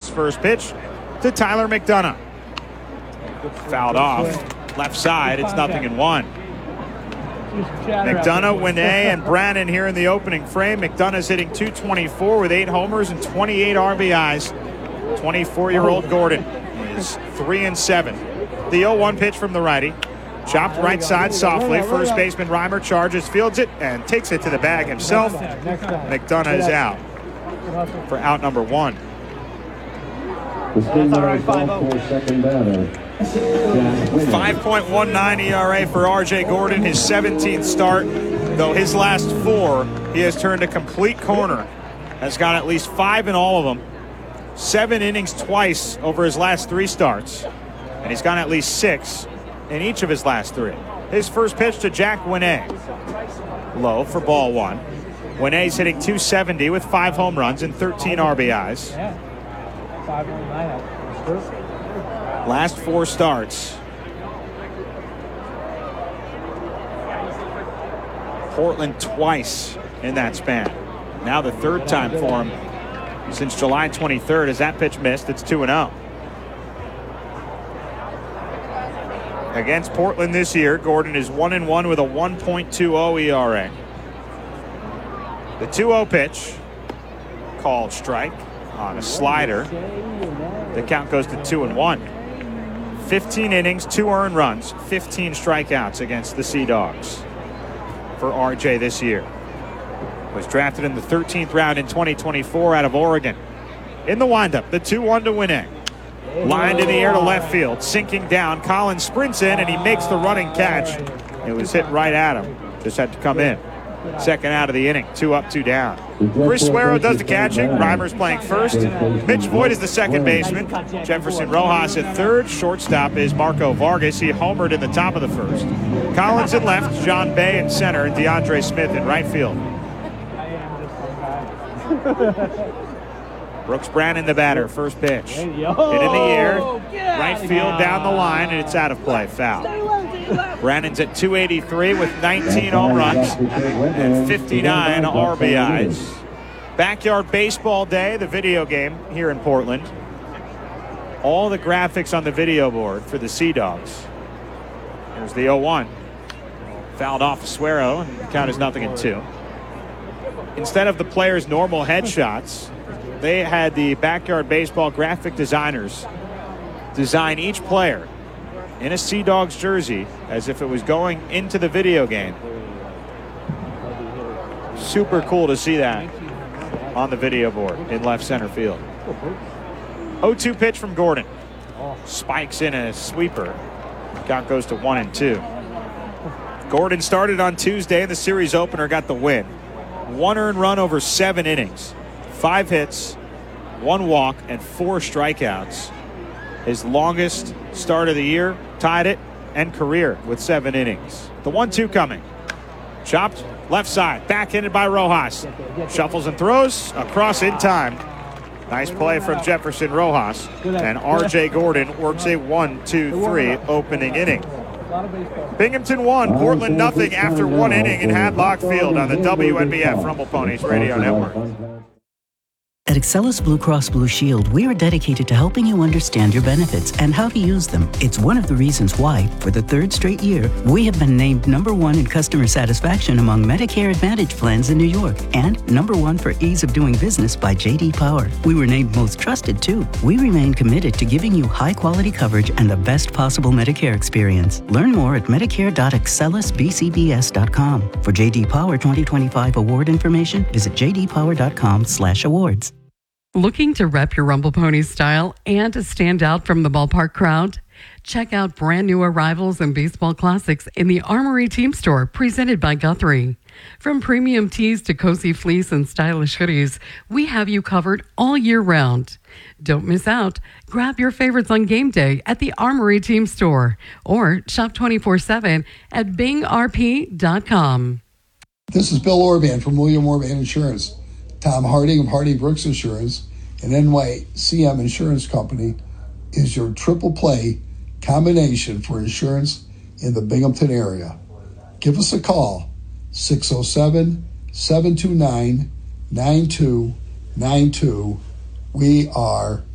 first pitch to Tyler McDonough. Fouled off. Left side, it's 0-1. McDonough, Winne, and Brannon here in the opening frame. McDonough's hitting .224 with 8 homers and 28 RBIs. 24-year-old Gordon is 3-7. The 0-1 pitch from the righty. Chopped right side softly. First baseman Reimer charges, fields it, and takes it to the bag himself. McDonough is out for out number 1. The Stingrays call for second batter. 5.19 ERA for R.J. Gordon, his 17th start. Though his last 4, he has turned a complete corner. Has got at least 5 in all of them. 7 innings twice over his last 3 starts. And he's gone at least 6 in each of his last 3. His first pitch to Jack Winne. Low for ball 1. Winne's hitting .270 with 5 home runs and 13 RBIs. Last 4 starts. Portland twice in that span. Now the 3rd time for him since July 23rd. As that pitch missed, it's 2-0. Against Portland this year, Gordon is 1-1 with a 1.20 ERA. The 2-0 pitch, called strike on a slider. The count goes to 2-1. 15 innings, 2 earned runs, 15 strikeouts against the Sea Dogs for RJ this year. Was drafted in the 13th round in 2024 out of Oregon. In the windup, the 2-1 to Winne. Lined in the air to left field, sinking down. Collins sprints in and he makes the running catch. It was hit right at him. Just had to come in. Second out of the inning, 2 up, 2 down. Chris Suero does the catching. Reimer's playing first. Mitch Voigt is the second baseman. Jefferson Rojas at third. Shortstop is Marco Vargas. He homered in the top of the first. Collins in left, John Bay in center, and DeAndre Smith in right field. Brooks Brannon the batter, first pitch. Hit in the air, right field down the line, and it's out of play, foul. Brannon's at .283 with 19 home runs and 59 RBIs. Backyard Baseball Day, the video game here in Portland. All the graphics on the video board for the Sea Dogs. Here's the 0-1. Fouled off Suero, and the count is 0-2. Instead of the players' normal headshots, they had the Backyard Baseball graphic designers design each player in a Sea Dogs jersey as if it was going into the video game. Super cool to see that on the video board in left center field. 0-2 pitch from Gordon. Spikes in a sweeper. Count goes to 1-2. Gordon started on Tuesday in the series opener, got the win. 1 earned run over 7 innings. 5 hits, 1 walk, and 4 strikeouts. His longest start of the year, tied it, and career with 7 innings. The 1-2 coming. Chopped left side, backhanded by Rojas. Shuffles and throws across in time. Nice play from Jefferson Rojas. And R.J. Gordon works a 1-2-3 opening inning. Binghamton 1, Portland 0 after 1 inning in Hadlock Field on the WNBF Rumble Ponies Radio Network. At Excellus Blue Cross Blue Shield, we are dedicated to helping you understand your benefits and how to use them. It's one of the reasons why, for the 3rd straight year, we have been named #1 in customer satisfaction among Medicare Advantage plans in New York and #1 for ease of doing business by J.D. Power. We were named most trusted, too. We remain committed to giving you high-quality coverage and the best possible Medicare experience. Learn more at medicare.excellusbcbs.com. For J.D. Power 2025 award information, visit jdpower.com/awards. Looking to rep your Rumble Ponies style and to stand out from the ballpark crowd? Check out brand new arrivals and baseball classics in the Armory Team Store, presented by Guthrie. From premium tees to cozy fleece and stylish hoodies, we have you covered all year round. Don't miss out. Grab your favorites on game day at the Armory Team Store or shop 24/7 at bingrp.com. This is Bill Orban from William Orban Insurance. Tom Harding of Harding Brooks Insurance and NYCM Insurance Company is your triple play combination for insurance in the Binghamton area. Give us a call, 607-729-9292. We are